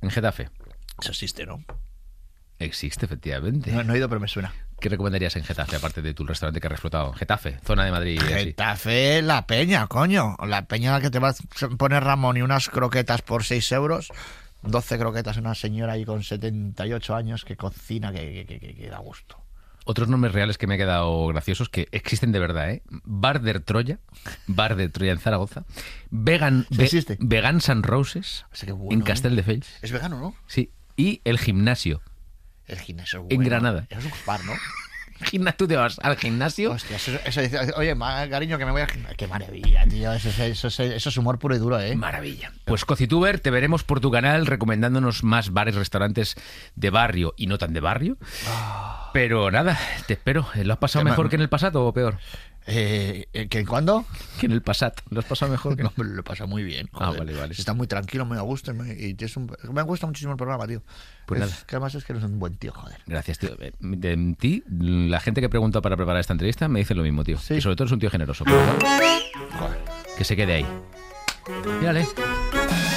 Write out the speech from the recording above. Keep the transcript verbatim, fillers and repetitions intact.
en Getafe. Eso existe, ¿no? Existe, efectivamente. No, no he ido, pero me suena. ¿Qué recomendarías en Getafe, aparte de tu restaurante que has explotado? Getafe, zona de Madrid. Así. Getafe, la Peña, coño. La Peña a la que te vas a poner Ramón y unas croquetas por seis euros. doce croquetas, una señora ahí con setenta y ocho años que cocina, que, que, que, que da gusto. Otros nombres reales que me he quedado graciosos, que existen de verdad, ¿eh? Bar der Troya, Bar de Troya en Zaragoza, Vegan, ¿Sí ve, existe? Vegan San Roses, O sea, qué bueno, en ¿eh? Castelldefels. Es vegano, ¿no? Sí, y el gimnasio. El gimnasio es En bueno. Granada. Eso es un bar, ¿no? Gimna- ¿Tú te vas al gimnasio? Hostia, eso, eso dice, oye, ma, cariño, que me voy al gimnasio. Qué maravilla, tío. Eso, eso, eso, eso es humor puro y duro, ¿eh? Maravilla. Pues Cocituber, te veremos por tu canal recomendándonos más bares, restaurantes de barrio y no tan de barrio. Oh. Pero nada, te espero. ¿Lo has pasado Que mejor me- que en el pasado o peor? Eh, ¿que cuándo? Que en el pasado. ¿Lo has pasado mejor que No, me lo pasa muy bien. Ah, joder. vale, vale. Está muy tranquilo, muy a gusto. Y, me, y tienes un- me gusta muchísimo el programa, tío. Pues es, nada. Que además es que eres un buen tío, joder. Gracias, tío. Eh, De ti, la gente que he preguntado para preparar esta entrevista me dice lo mismo, tío. Sí. Que sobre todo es un tío generoso. Pero, Joder. que se quede ahí. Mírale.